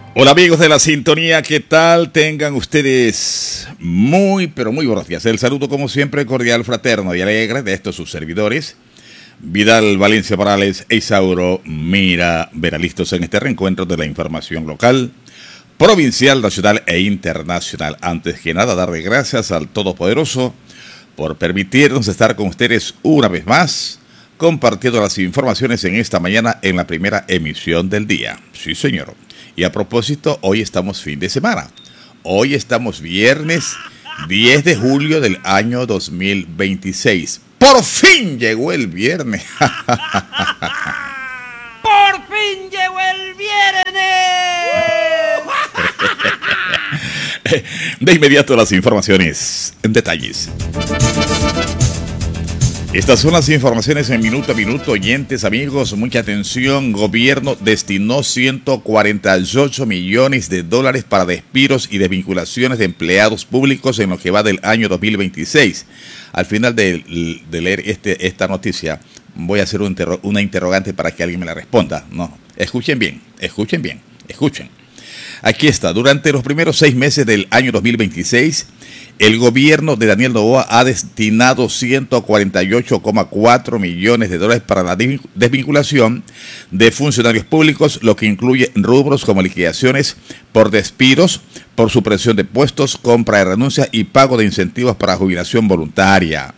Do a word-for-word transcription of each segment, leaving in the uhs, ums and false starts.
Hola amigos de la sintonía, ¿qué tal? Tengan ustedes muy, pero muy buenos días. El saludo como siempre cordial, fraterno y alegre de estos sus servidores, Vidal Valencia Morales e Isauro Mira Vera, listos en este reencuentro de la información local, provincial, nacional e internacional. Antes que nada, darle gracias al Todopoderoso por permitirnos estar con ustedes una vez más, compartiendo las informaciones en esta mañana en la primera emisión del día. Sí, señor. Y a propósito, hoy estamos fin de semana. Hoy estamos viernes diez de julio del año dos mil veintiséis. ¡Por fin llegó el viernes! ¡Por fin llegó el viernes! De inmediato las informaciones en detalles. Estas son las informaciones en minuto a minuto, oyentes, amigos, mucha atención. Gobierno destinó ciento cuarenta y ocho millones de dólares para despidos y desvinculaciones de empleados públicos en lo que va del año dos mil veintiséis. Al final de, de leer este, esta noticia, voy a hacer un interro, una interrogante para que alguien me la responda. No, escuchen bien, escuchen bien, escuchen. Aquí está, durante los primeros seis meses del año dos mil veintiséis, el gobierno de Daniel Noboa ha destinado ciento cuarenta y ocho coma cuatro millones de dólares para la desvinculación de funcionarios públicos, lo que incluye rubros como liquidaciones por despidos, por supresión de puestos, compra de renuncias y pago de incentivos para jubilación voluntaria.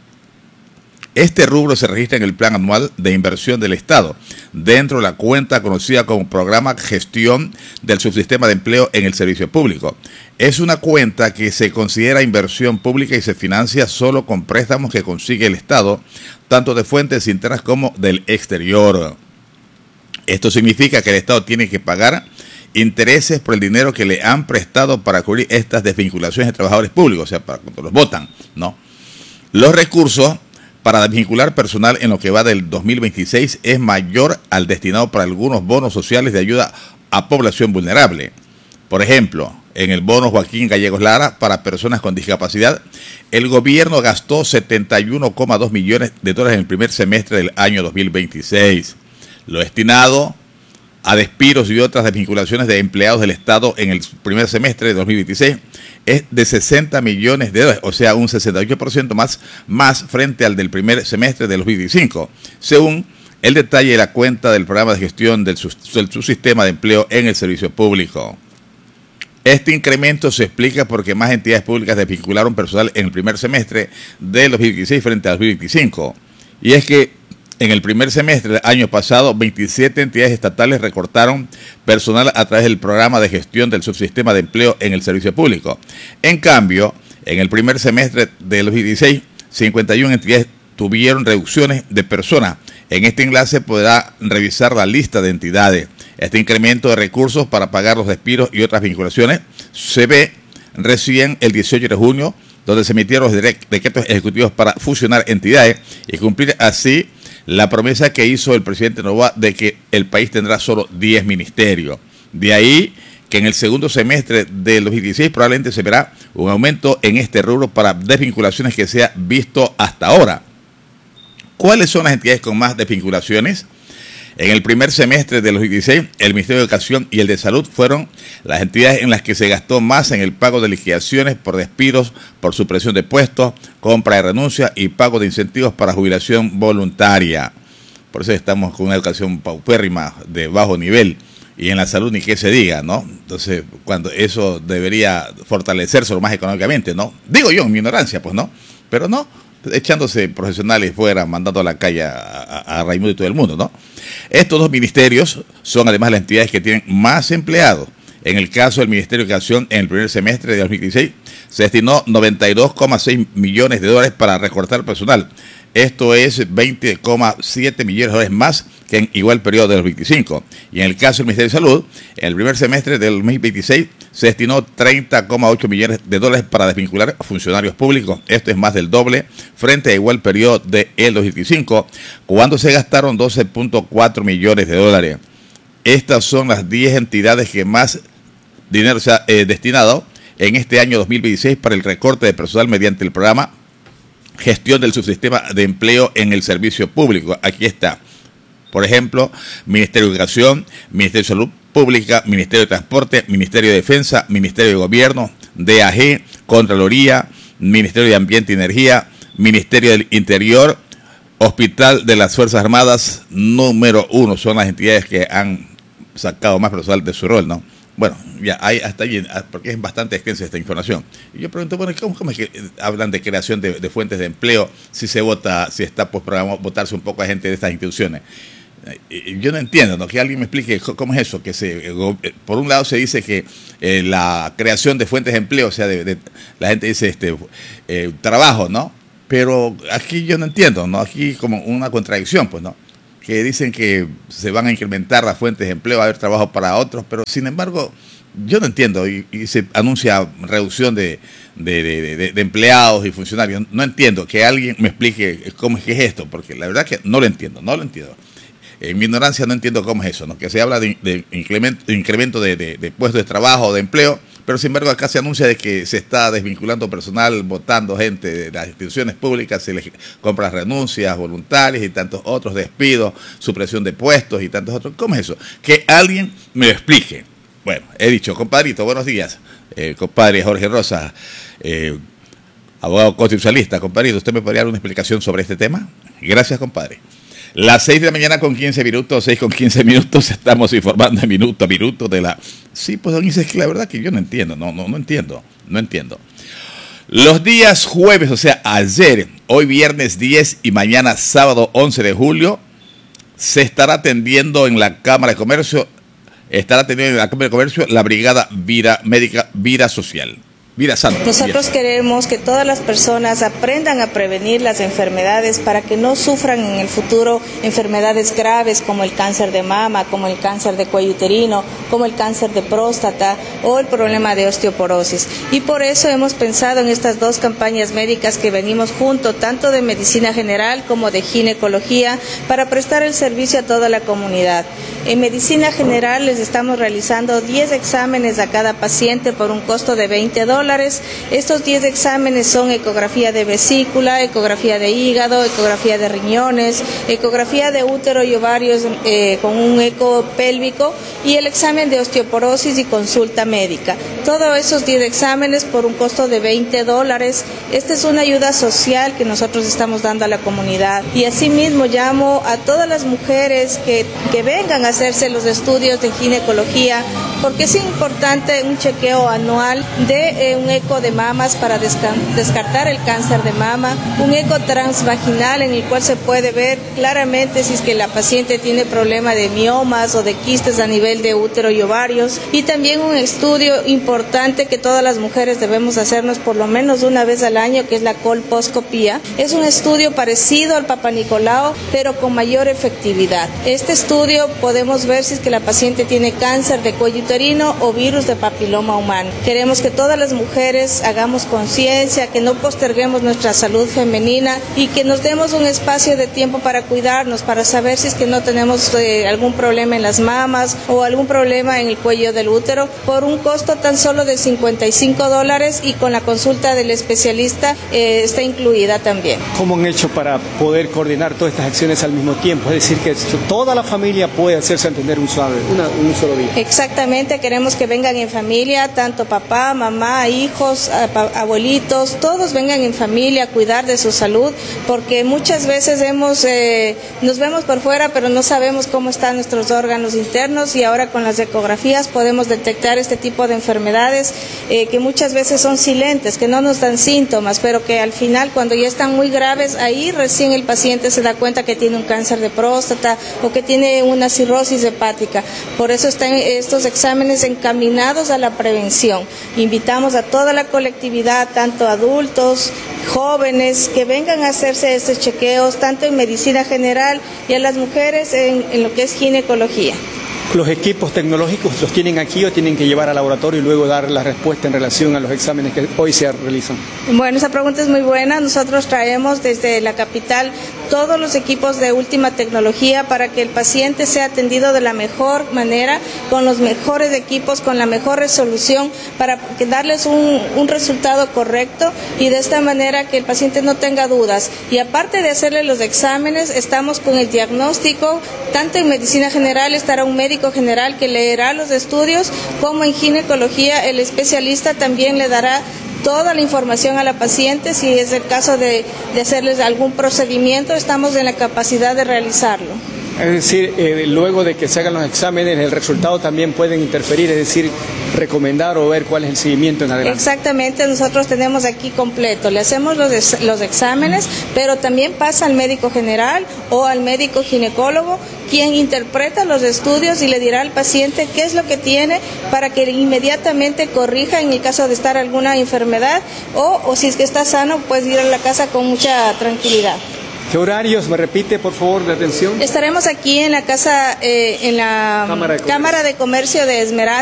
Este rubro se registra en el Plan Anual de Inversión del Estado, dentro de la cuenta conocida como Programa Gestión del Subsistema de Empleo en el Servicio Público. Es una cuenta que se considera inversión pública y se financia solo con préstamos que consigue el Estado, tanto de fuentes internas como del exterior. Esto significa que el Estado tiene que pagar intereses por el dinero que le han prestado para cubrir estas desvinculaciones de trabajadores públicos, o sea, para cuando los votan, ¿no? Los recursos para desvincular personal en lo que va del dos mil veintiséis es mayor al destinado para algunos bonos sociales de ayuda a población vulnerable. Por ejemplo, en el bono Joaquín Gallegos Lara para personas con discapacidad, el gobierno gastó setenta y uno coma dos millones de dólares en el primer semestre del año dos mil veintiséis. Lo destinado a despidos y otras desvinculaciones de empleados del Estado en el primer semestre de dos mil veintiséis es de sesenta millones de dólares, o sea, un sesenta y ocho por ciento más, más frente al del primer semestre de dos mil veinticinco, según el detalle de la cuenta del programa de gestión del, del subsistema de empleo en el servicio público. Este incremento se explica porque más entidades públicas desvincularon personal en el primer semestre del dos mil veintiséis frente al dos mil veinticinco, y es que en el primer semestre del año pasado, veintisiete entidades estatales recortaron personal a través del programa de gestión del subsistema de empleo en el servicio público. En cambio, en el primer semestre del dos mil dieciséis, cincuenta y una entidades tuvieron reducciones de personas. En este enlace podrá revisar la lista de entidades. Este incremento de recursos para pagar los despidos y otras vinculaciones se ve recién el dieciocho de junio, donde se emitieron los decretos ejecutivos para fusionar entidades y cumplir así la promesa que hizo el presidente Noboa de que el país tendrá solo diez ministerios. De ahí que en el segundo semestre del dos mil dieciséis probablemente se verá un aumento en este rubro para desvinculaciones que se ha visto hasta ahora. ¿Cuáles son las entidades con más desvinculaciones? En el primer semestre del dos mil dieciséis, el Ministerio de Educación y el de Salud fueron las entidades en las que se gastó más en el pago de liquidaciones por despidos, por supresión de puestos, compra de renuncia y pago de incentivos para jubilación voluntaria. Por eso estamos con una educación paupérrima de bajo nivel, y en la salud ni qué se diga, ¿no? Entonces, cuando eso debería fortalecerse lo más económicamente, ¿no? Digo yo, en mi ignorancia, pues, ¿no? Pero no, echándose profesionales fuera, mandando a la calle a, a, a Raimundo y todo el mundo, ¿no? Estos dos ministerios son además las entidades que tienen más empleados. En el caso del Ministerio de Educación, en el primer semestre de dos mil dieciséis, se destinó noventa y dos coma seis millones de dólares para recortar personal. Esto es veinte coma siete millones de dólares más que en igual periodo de dos mil veinticinco. Y en el caso del Ministerio de Salud, en el primer semestre del dos mil veintiséis se destinó treinta coma ocho millones de dólares para desvincular a funcionarios públicos. Esto es más del doble frente a igual periodo del dos mil veinticinco, cuando se gastaron doce coma cuatro millones de dólares. Estas son las diez entidades que más dinero se ha eh, destinado en este año dos mil veintiséis para el recorte de personal mediante el programa Gestión del Subsistema de Empleo en el Servicio Público. Aquí está. Por ejemplo, Ministerio de Educación, Ministerio de Salud Pública, Ministerio de Transporte, Ministerio de Defensa, Ministerio de Gobierno, D A G, Contraloría, Ministerio de Ambiente y Energía, Ministerio del Interior, Hospital de las Fuerzas Armadas, número uno. Son las entidades que han sacado más personal de su rol, ¿no? Bueno, ya hay hasta allí, porque es bastante extensa esta información. Y yo pregunto, bueno, ¿cómo, cómo es que hablan de creación de, de fuentes de empleo si se vota, si está pues programado votarse un poco a gente de estas instituciones? Yo no entiendo, ¿no? Que alguien me explique cómo es eso, que se, por un lado se dice que eh, la creación de fuentes de empleo, o sea, de, de, la gente dice este eh, trabajo, ¿no? Pero aquí yo no entiendo, ¿no? Aquí como una contradicción, pues, ¿no? Que dicen que se van a incrementar las fuentes de empleo, va a haber trabajo para otros, pero sin embargo, yo no entiendo, y, y se anuncia reducción de, de, de, de, de empleados y funcionarios. No entiendo, que alguien me explique cómo es que es esto, porque la verdad que no lo entiendo, no lo entiendo. En mi ignorancia no entiendo cómo es eso, ¿no? Que se habla de, de incremento, incremento de, de, de puestos de trabajo, de empleo, pero sin embargo acá se anuncia de que se está desvinculando personal, votando gente de las instituciones públicas, se les compra renuncias voluntarias y tantos otros despidos, supresión de puestos y tantos otros. ¿Cómo es eso? Que alguien me lo explique. Bueno, he dicho, compadrito, buenos días. Eh, compadre Jorge Rosa, eh, abogado constitucionalista. Compadrito, ¿usted me podría dar una explicación sobre este tema? Gracias, compadre. Las seis de la mañana con quince minutos, seis con quince minutos, estamos informando de minuto a minuto de la... Sí, pues don Isis, la verdad que yo no entiendo, no, no, no entiendo, no entiendo. Los días jueves, o sea, ayer, hoy viernes diez y mañana sábado once de julio, se estará atendiendo en la Cámara de Comercio, estará atendiendo en la Cámara de Comercio la Brigada Vida Médica Vida Social. Vida sana. Nosotros queremos que todas las personas aprendan a prevenir las enfermedades para que no sufran en el futuro enfermedades graves como el cáncer de mama, como el cáncer de cuello uterino, como el cáncer de próstata o el problema de osteoporosis. Y por eso hemos pensado en estas dos campañas médicas que venimos juntos, tanto de medicina general como de ginecología, para prestar el servicio a toda la comunidad. En medicina general les estamos realizando diez exámenes a cada paciente por un costo de veinte dólares. Estos diez exámenes son ecografía de vesícula, ecografía de hígado, ecografía de riñones, ecografía de útero y ovarios eh, con un eco pélvico y el examen de osteoporosis y consulta médica. Todos esos diez exámenes por un costo de veinte dólares. Esta es una ayuda social que nosotros estamos dando a la comunidad. Y asimismo llamo a todas las mujeres que, que vengan a hacerse los estudios de ginecología, porque es importante un chequeo anual de eh, un eco de mamas para descartar el cáncer de mama, un eco transvaginal en el cual se puede ver claramente si es que la paciente tiene problema de miomas o de quistes a nivel de útero y ovarios, y también un estudio importante que todas las mujeres debemos hacernos por lo menos una vez al año, que es la colposcopía. Es un estudio parecido al Papa Nicolau, pero con mayor efectividad. Este estudio podemos ver si es que la paciente tiene cáncer de cuello uterino o virus de papiloma humano. Queremos que todas las mujeres hagamos conciencia, que no posterguemos nuestra salud femenina y que nos demos un espacio de tiempo para cuidarnos, para saber si es que no tenemos eh, algún problema en las mamas o algún problema en el cuello del útero, por un costo tan solo de cincuenta y cinco dólares, y con la consulta del especialista eh, está incluida también. ¿Cómo han hecho para poder coordinar todas estas acciones al mismo tiempo? Es decir, que toda la familia puede hacerse entender un, suave, una, un solo día. Exactamente, queremos que vengan en familia, tanto papá, mamá, hijos, abuelitos, todos vengan en familia a cuidar de su salud, porque muchas veces hemos, eh, nos vemos por fuera, pero no sabemos cómo están nuestros órganos internos, y ahora con las ecografías podemos detectar este tipo de enfermedades eh, que muchas veces son silentes, que no nos dan síntomas, pero que al final, cuando ya están muy graves, ahí recién el paciente se da cuenta que tiene un cáncer de próstata o que tiene una cirrosis hepática. Por eso están estos exámenes encaminados a la prevención. Invitamos a toda la colectividad, tanto adultos, jóvenes, que vengan a hacerse estos chequeos, tanto en medicina general y a las mujeres en, en lo que es ginecología. ¿Los equipos tecnológicos los tienen aquí o tienen que llevar al laboratorio y luego dar la respuesta en relación a los exámenes que hoy se realizan? Bueno, esa pregunta es muy buena. Nosotros traemos desde la capital todos los equipos de última tecnología para que el paciente sea atendido de la mejor manera, con los mejores equipos, con la mejor resolución, para que darles un, un resultado correcto y de esta manera que el paciente no tenga dudas. Y aparte de hacerle los exámenes, estamos con el diagnóstico, tanto en medicina general estará un médico general que leerá los estudios, como en ginecología el especialista también le dará toda la información a la paciente. Si es el caso de, de hacerles algún procedimiento, estamos en la capacidad de realizarlo. Es decir, eh, luego de que se hagan los exámenes, el resultado también pueden interferir, es decir, recomendar o ver cuál es el seguimiento en adelante. Exactamente, nosotros tenemos aquí completo, le hacemos los, los exámenes, pero también pasa al médico general o al médico ginecólogo, quien interpreta los estudios y le dirá al paciente qué es lo que tiene para que inmediatamente corrija en el caso de estar alguna enfermedad o, o si es que está sano, pues ir a la casa con mucha tranquilidad. ¿Qué horarios? ¿Me repite, por favor, de atención? Estaremos aquí en la casa, eh, en la Cámara de Comercio, Cámara de, Comercio de Esmeralda.